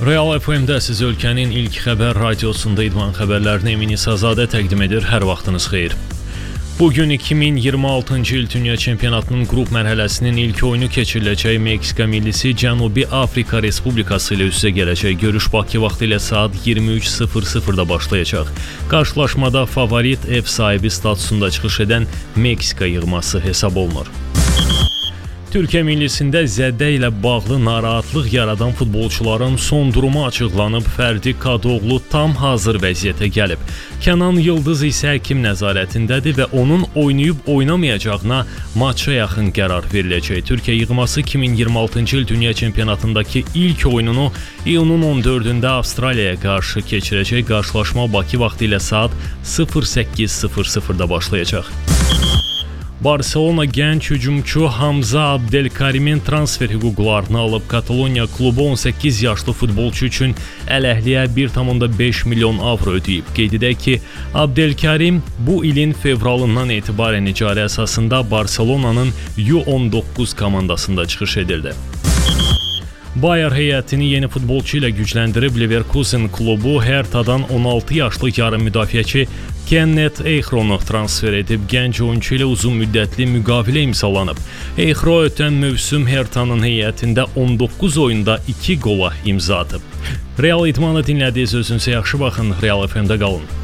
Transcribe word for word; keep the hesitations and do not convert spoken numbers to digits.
Real F M-də siz ölkənin ilk xəbər radiosunda idman xəbərlərini Emin İsazadə təqdim edir. Hər vaxtınız xeyir. Bugün iki min iyirmi altıncı il Dünya Çempionatının qrup mərhələsinin ilk oyunu keçiriləcək. Meksika millisi Cənubi Afrika Respublikası ilə üz-üzə gələcək. Görüş Bakı vaxtı ilə saat iyirmi üç sıfır sıfırda başlayacaq. Qarşılaşmada favorit ev sahibi statusunda çıxış edən Meksika yığması hesab olunur. Türkiyə millisində zəddə ilə bağlı narahatlıq yaradan futbolçuların son durumu açıqlanıb. Fərdi Kadıoğlu tam hazır vəziyyətə gəlib. Kənan Yıldız isə həkim nəzarətindədir və onun oynayıb oynamayacağına maça yaxın qərar veriləcək. Türkiyə yığması iki min iyirmi altıncı il Dünya Çempionatındakı ilk oyununu iyunun on dördündə Avstraliyaya qarşı keçirəcək. Qarşılaşma Bakı vaxtı ilə saat sıfır səkkiz sıfır sıfırda başlayacaq. Barselona gənc hücumçu Hamza Abdelkarimin transfer hüquqlarını alıb. Kataloniya klubu on səkkiz yaşlı futbolçu üçün ələhliyə bir tam beş milyon avro ödəyib. Qeyd edək ki, Abdelkarim bu ilin fevralından etibarən icarə əsasında Barselonanın U on doqquz komandasında çıxış edildi. Bayer heyətini yeni futbolçu ilə gücləndirib. Leverkusen klubu Herthadan on altı yaşlı yarım müdafiəçi Kenneth Eichronu transfer edib. Gənc oyunçu ilə uzun müddətli müqavilə imzalanıb. Eichro ötən mövsüm Hertha'nın heyətində on doqquz oyunda iki qola imza atıb. Real idmanı dinlədiyiniz, özünüzə yaxşı baxın. Real F M-də qalın.